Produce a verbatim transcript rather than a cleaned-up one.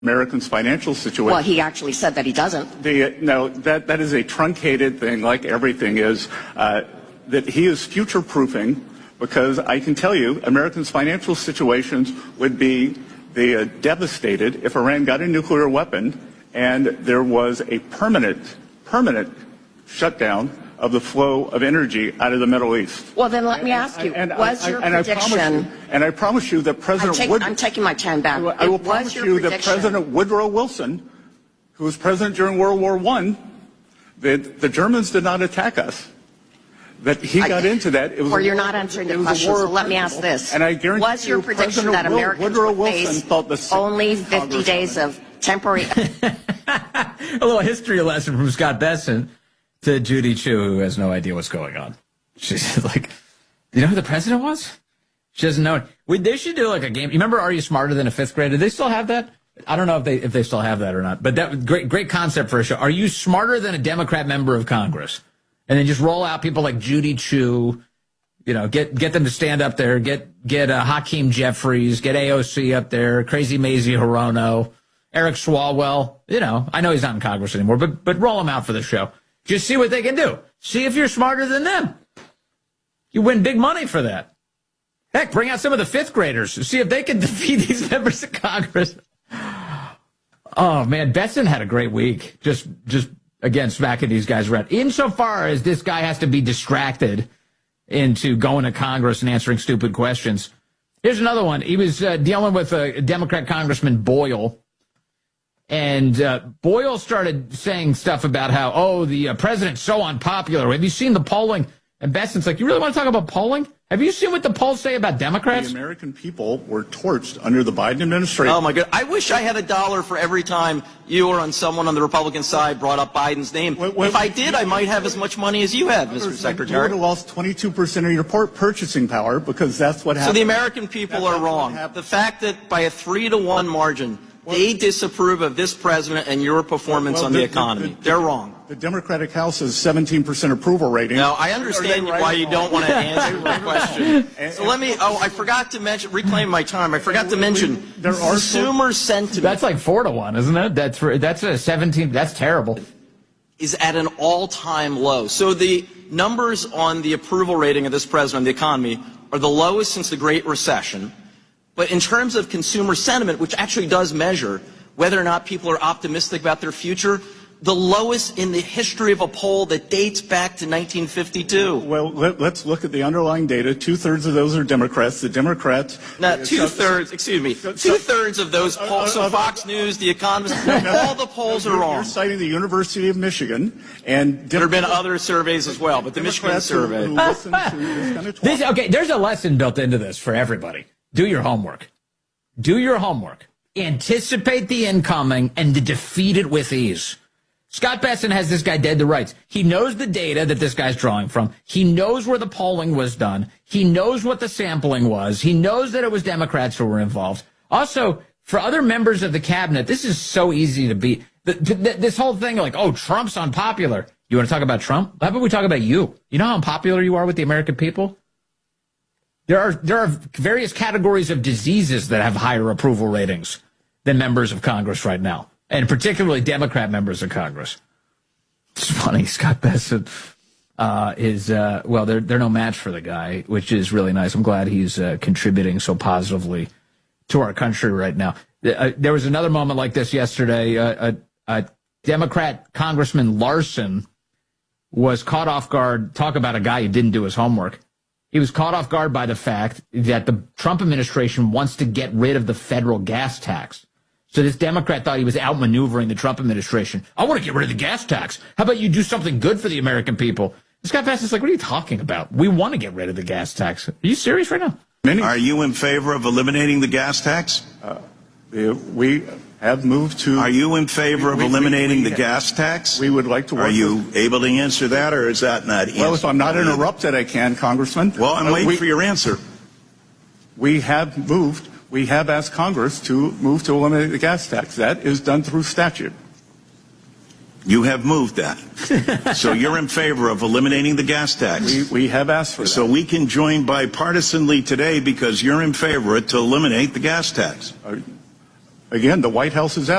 Americans' financial situation. Well, he actually said that he doesn't. The, no, that, that is a truncated thing, like everything is, uh, that he is future-proofing, because I can tell you Americans' financial situations would be the, uh, devastated if Iran got a nuclear weapon and there was a permanent, permanent shutdown of the flow of energy out of the Middle East. Well, then let me ask you, and, and was I, your I, and prediction... I you, and I promise you that President take, Woodrow... I'm taking my time back. I will it promise you that President Woodrow Wilson, who was president during World War One, that the Germans did not attack us. That he got I, into that. It was or you're not answering the question, so let me ask this. And I guarantee was your you, prediction President that Americans Woodrow would Wilson face thought the only fifty days of temporary... A little history lesson from Scott Besson to Judy Chu, who has no idea what's going on. She's like, you know who the president was? She doesn't know it. We, they should do like a game. You remember Are You Smarter Than a Fifth Grader? Do they still have that? I don't know if they if they still have that or not. But that great great concept for a show. Are you smarter than a Democrat member of Congress? And then just roll out people like Judy Chu, you know, get get them to stand up there, get get uh, Hakeem Jeffries, get A O C up there, Crazy Mazie Hirono, Eric Swalwell. You know, I know he's not in Congress anymore, but but roll them out for the show. Just see what they can do. See if you're smarter than them. You win big money for that. Heck, bring out some of the fifth graders. See if they can defeat these members of Congress. Oh, man, Besson had a great week. Just, just again, smacking these guys around. Insofar as this guy has to be distracted into going to Congress and answering stupid questions. Here's another one. He was uh, dealing with a Democrat Congressman Boyle. And uh, Boyle started saying stuff about how, oh, the uh, president's so unpopular. Have you seen the polling? And Besson's like, you really want to talk about polling? Have you seen what the polls say about Democrats? The American people were torched under the Biden administration. Oh, my God. I wish I had a dollar for every time you or on someone on the Republican side brought up Biden's name. Wait, wait, if I did, I might have as much money as you have, Mister Secretary. You would have lost twenty-two percent of your purchasing power because that's what happened. So the American people are wrong. The fact that by a three to one margin, well, they disapprove of this president and your performance well, on the, the economy. The, the, They're wrong. The Democratic House has seventeen percent approval rating. Now, I understand right why you don't want to answer the question. And, so let me, oh, I forgot to mention, reclaim my time, I forgot to mention there are consumer sentiment. That's like four to one, isn't it? That's, that's a seventeen, that's terrible. Is at an all-time low. So the numbers on the approval rating of this president on the economy are the lowest since the Great Recession. But in terms of consumer sentiment, which actually does measure whether or not people are optimistic about their future, the lowest in the history of a poll that dates back to nineteen fifty-two. Well, let, let's look at the underlying data. Two-thirds of those are Democrats. The Democrats... Now, two-thirds, excuse me, two-thirds of those polls, so Fox News, The Economist, all the polls are wrong. You're citing the University of Michigan, and... There have been other surveys as well, but the Michigan survey... Who, who listen to this kind of this, okay, there's a lesson built into this for everybody. Do your homework. Do your homework. Anticipate the incoming and to defeat it with ease. Scott Besson has this guy dead to rights. He knows the data that this guy's drawing from. He knows where the polling was done. He knows what the sampling was. He knows that it was Democrats who were involved. Also, for other members of the cabinet, this is so easy to beat. The, the, this whole thing like, oh, Trump's unpopular. You want to talk about Trump? How about we talk about you? You know how unpopular you are with the American people? There are there are various categories of diseases that have higher approval ratings than members of Congress right now, and particularly Democrat members of Congress. It's funny, Scott Besson uh, is, uh, well, they're, they're no match for the guy, which is really nice. I'm glad he's uh, contributing so positively to our country right now. Uh, there was another moment like this yesterday. Uh, a, a Democrat Congressman Larson was caught off guard. Talk about a guy who didn't do his homework. He was caught off guard by the fact that the Trump administration wants to get rid of the federal gas tax. So this Democrat thought he was outmaneuvering the Trump administration. I want to get rid of the gas tax. How about you do something good for the American people? This guy passes like, what are you talking about? We want to get rid of the gas tax. Are you serious right now? Many. Are you in favor of eliminating the gas tax? Uh, we have moved to... Are you in favor we, of we, eliminating we, we, the gas tax? We would like to work Are you with, able to answer that, or is that not Well, if I'm not interrupted, I can, Congressman. Well, I'm uh, waiting we, for your answer. We have moved, we have asked Congress to move to eliminate the gas tax. That is done through statute. You have moved that. So you're in favor of eliminating the gas tax. We, we have asked for that. So we can join bipartisanly today because you're in favor to eliminate the gas tax. Uh, Again, the White House is